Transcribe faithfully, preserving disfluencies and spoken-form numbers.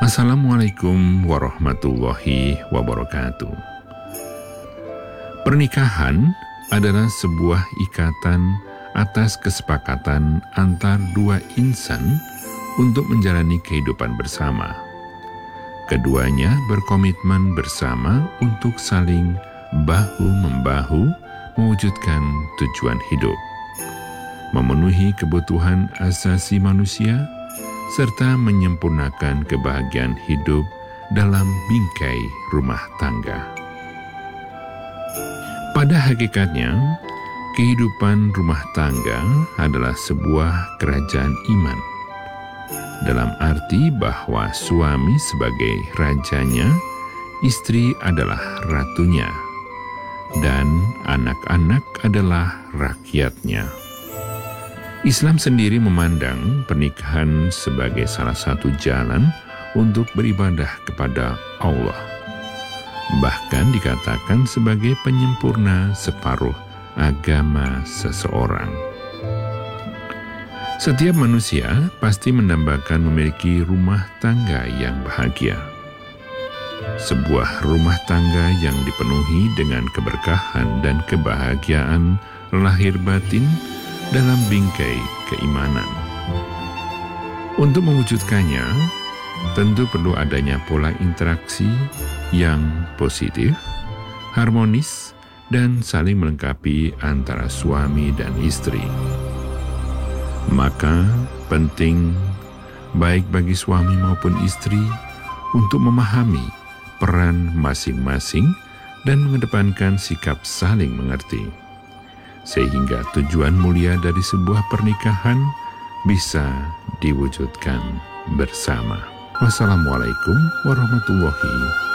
Assalamualaikum warahmatullahi wabarakatuh. Pernikahan adalah sebuah ikatan atas kesepakatan antar dua insan untuk menjalani kehidupan bersama. Keduanya berkomitmen bersama untuk saling bahu-membahu mewujudkan tujuan hidup, memenuhi kebutuhan asasi manusia, serta menyempurnakan kebahagiaan hidup dalam bingkai rumah tangga. Pada hakikatnya, kehidupan rumah tangga adalah sebuah kerajaan iman, dalam arti bahwa suami sebagai rajanya, istri adalah ratunya, dan anak-anak adalah rakyatnya. Islam sendiri memandang pernikahan sebagai salah satu jalan untuk beribadah kepada Allah. Bahkan dikatakan sebagai penyempurna separuh agama seseorang. Setiap manusia pasti mendambakan memiliki rumah tangga yang bahagia. Sebuah rumah tangga yang dipenuhi dengan keberkahan dan kebahagiaan lahir batin dalam bingkai keimanan. Untuk mewujudkannya, tentu perlu adanya pola interaksi yang positif, harmonis, dan saling melengkapi antara suami dan istri. Maka penting baik bagi suami maupun istri untuk memahami peran masing-masing dan mengedepankan sikap saling mengerti, sehingga tujuan mulia dari sebuah pernikahan bisa diwujudkan bersama. Wassalamualaikum warahmatullahi